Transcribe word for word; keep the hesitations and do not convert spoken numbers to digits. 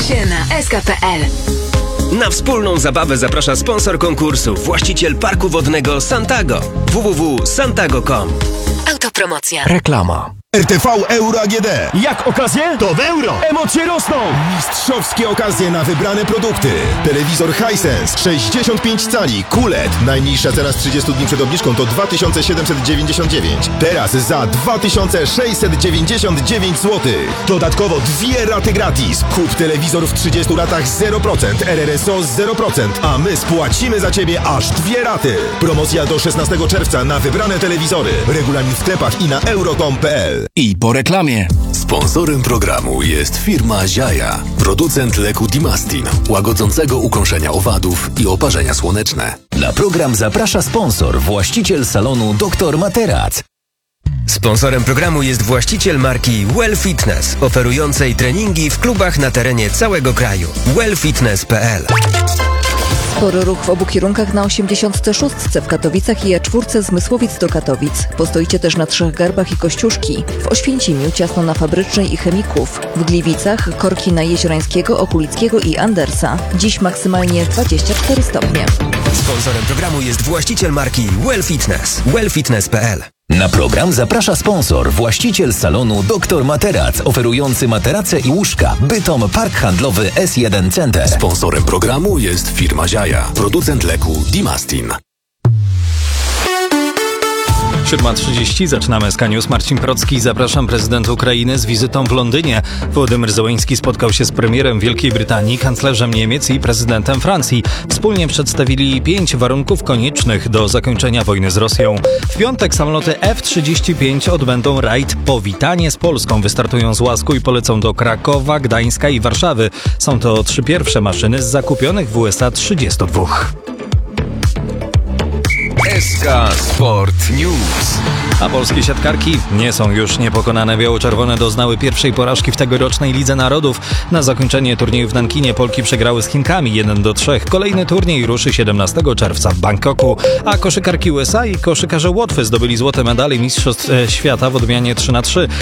się na s k kropka p l. Na wspólną zabawę zaprasza sponsor konkursu, właściciel parku wodnego Santago. w w w kropka santago kropka com. Autopromocja. Reklama. R T V Euro A G D. Jak okazje? To w euro! Emocje rosną! Mistrzowskie okazje na wybrane produkty. Telewizor Hisense sześćdziesiąt pięć cali Q L E D. Najniższa cena z trzydziestu dni przed obniżką to dwa tysiące siedemset dziewięćdziesiąt dziewięć. Teraz za dwa tysiące sześćset dziewięćdziesiąt dziewięć złotych. Dodatkowo dwie raty gratis. Kup telewizor w trzydziestu latach zero procent, R R S O zero procent, a my spłacimy za Ciebie aż dwie raty. Promocja do szesnastego czerwca na wybrane telewizory. Regulamin w sklepach i na euro kropka com kropka p l. I po reklamie. Sponsorem programu jest firma Ziaja, producent leku Dimastin, łagodzącego ukąszenia owadów i oparzenia słoneczne. Na program zaprasza sponsor, właściciel salonu doktor Materac. Sponsorem programu jest właściciel marki Well Fitness, oferującej treningi w klubach na terenie całego kraju. well fitness kropka p l. Spory ruch w obu kierunkach na osiemdziesiątce szóstce w Katowicach i A cztery Zmysłowic do Katowic. Postoicie też na Trzech Garbach i Kościuszki. W Oświęcimiu ciasno na Fabrycznej i Chemików. W Gliwicach korki na Jeziorańskiego, Okulickiego i Andersa. Dziś maksymalnie dwadzieścia cztery stopnie. Sponsorem programu jest właściciel marki Well Fitness. well fitness kropka p l. Na program zaprasza sponsor, właściciel salonu doktor Materac, oferujący materace i łóżka. Bytom Park Handlowy S jeden Center. Sponsorem programu jest firma Ziaja, producent leku Dimastin. siódma trzydzieści, zaczynamy S K News. Marcin Procki, zapraszam. Prezydent Ukrainy z wizytą w Londynie. Wołodymyr Zełeński spotkał się z premierem Wielkiej Brytanii, kanclerzem Niemiec i prezydentem Francji. Wspólnie przedstawili pięć warunków koniecznych do zakończenia wojny z Rosją. W piątek samoloty F trzydzieści pięć odbędą rajd Powitanie z Polską. Wystartują z Łasku i polecą do Krakowa, Gdańska i Warszawy. Są to trzy pierwsze maszyny z zakupionych w U S A trzydziestu dwóch. S K Sport News. A polskie siatkarki nie są już niepokonane. Biało-czerwone doznały pierwszej porażki w tegorocznej Lidze Narodów. Na zakończenie turnieju w Nankinie Polki przegrały z Chinkami jeden do trzech. Kolejny turniej ruszy siedemnastego czerwca w Bangkoku. A koszykarki U S A i koszykarze Łotwy zdobyli złote medale Mistrzostw Świata w odmianie trzy na trzy.